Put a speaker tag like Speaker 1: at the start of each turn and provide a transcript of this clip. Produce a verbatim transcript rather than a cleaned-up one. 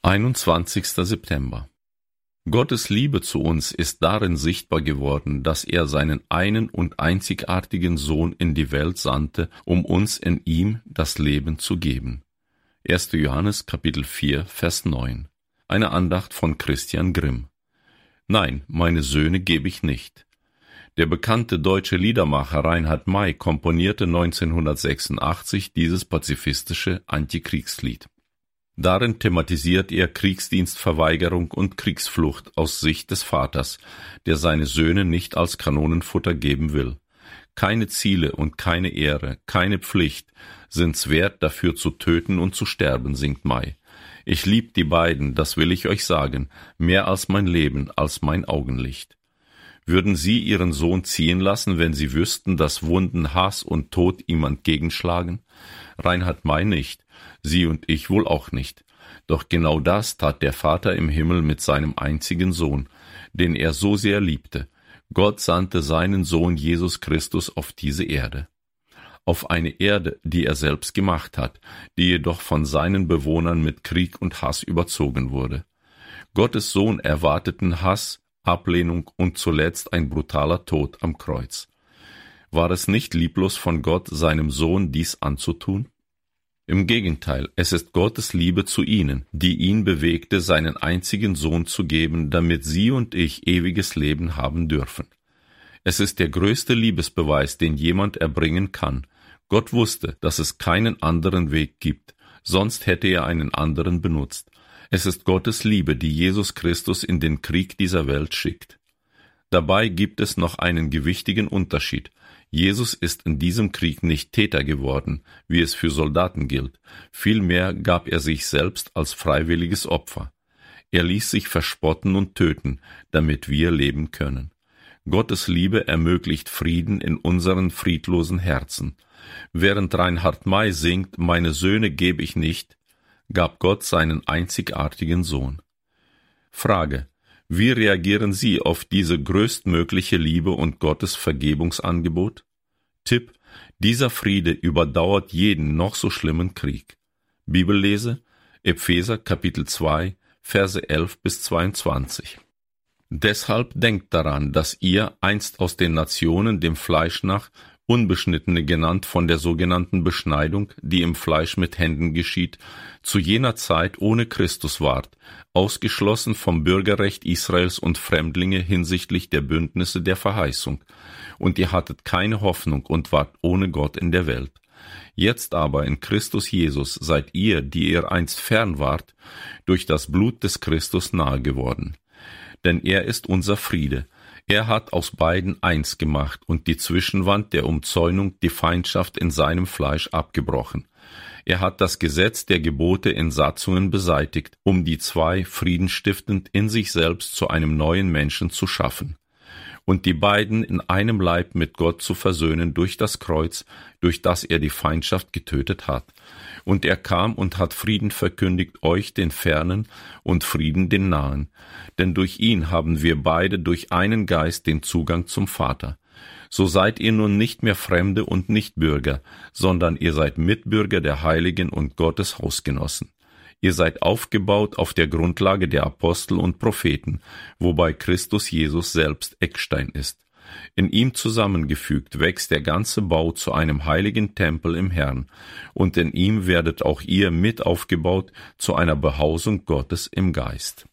Speaker 1: einundzwanzigster September. Gottes Liebe zu uns ist darin sichtbar geworden, dass er seinen einen und einzigartigen Sohn in die Welt sandte, um uns in ihm das Leben zu geben. erster Johannes Kapitel vier, Vers neun. Eine Andacht von Christian Grimm. Nein, meine Söhne gebe ich nicht. Der bekannte deutsche Liedermacher Reinhard May komponierte neunzehnhundertsechsundachtzig dieses pazifistische Antikriegslied. Darin thematisiert er Kriegsdienstverweigerung und Kriegsflucht aus Sicht des Vaters, der seine Söhne nicht als Kanonenfutter geben will. Keine Ziele und keine Ehre, keine Pflicht sind's wert, dafür zu töten und zu sterben, singt May. Ich lieb die beiden, das will ich euch sagen, mehr als mein Leben, als mein Augenlicht. Würden sie ihren Sohn ziehen lassen, wenn sie wüssten, dass Wunden, Hass und Tod ihm entgegenschlagen? Reinhard May nicht, sie und ich wohl auch nicht. Doch genau das tat der Vater im Himmel mit seinem einzigen Sohn, den er so sehr liebte. Gott sandte seinen Sohn Jesus Christus auf diese Erde. Auf eine Erde, die er selbst gemacht hat, die jedoch von seinen Bewohnern mit Krieg und Hass überzogen wurde. Gottes Sohn erwarteten Hass, Ablehnung und zuletzt ein brutaler Tod am Kreuz. War es nicht lieblos von Gott, seinem Sohn dies anzutun? Im Gegenteil, es ist Gottes Liebe zu ihnen, die ihn bewegte, seinen einzigen Sohn zu geben, damit sie und ich ewiges Leben haben dürfen. Es ist der größte Liebesbeweis, den jemand erbringen kann. Gott wusste, dass es keinen anderen Weg gibt, sonst hätte er einen anderen benutzt. Es ist Gottes Liebe, die Jesus Christus in den Krieg dieser Welt schickt. Dabei gibt es noch einen gewichtigen Unterschied. Jesus ist in diesem Krieg nicht Täter geworden, wie es für Soldaten gilt. Vielmehr gab er sich selbst als freiwilliges Opfer. Er ließ sich verspotten und töten, damit wir leben können. Gottes Liebe ermöglicht Frieden in unseren friedlosen Herzen. Während Reinhard May singt, meine Söhne gebe ich nicht, gab Gott seinen einzigartigen Sohn. Frage: Wie reagieren Sie auf diese größtmögliche Liebe und Gottes Vergebungsangebot? Tipp: Dieser Friede überdauert jeden noch so schlimmen Krieg. Bibellese: Epheser Kapitel zwei, Verse elf bis zweiundzwanzig. Deshalb denkt daran, dass ihr, einst aus den Nationen dem Fleisch nach, Unbeschnittene genannt von der sogenannten Beschneidung, die im Fleisch mit Händen geschieht, zu jener Zeit ohne Christus wart, ausgeschlossen vom Bürgerrecht Israels und Fremdlinge hinsichtlich der Bündnisse der Verheißung, und ihr hattet keine Hoffnung und wart ohne Gott in der Welt. Jetzt aber in Christus Jesus seid ihr, die ihr einst fern wart, durch das Blut des Christus nahe geworden. Denn er ist unser Friede. Er hat aus beiden eins gemacht und die Zwischenwand der Umzäunung, die Feindschaft in seinem Fleisch abgebrochen. Er hat das Gesetz der Gebote in Satzungen beseitigt, um die zwei friedenstiftend in sich selbst zu einem neuen Menschen zu schaffen. Und die beiden in einem Leib mit Gott zu versöhnen durch das Kreuz, durch das er die Feindschaft getötet hat. Und er kam und hat Frieden verkündigt euch den Fernen und Frieden den Nahen. Denn durch ihn haben wir beide durch einen Geist den Zugang zum Vater. So seid ihr nun nicht mehr Fremde und Nichtbürger, sondern ihr seid Mitbürger der Heiligen und Gottes Hausgenossen. Ihr seid aufgebaut auf der Grundlage der Apostel und Propheten, wobei Christus Jesus selbst Eckstein ist. In ihm zusammengefügt wächst der ganze Bau zu einem heiligen Tempel im Herrn, und in ihm werdet auch ihr mit aufgebaut zu einer Behausung Gottes im Geist.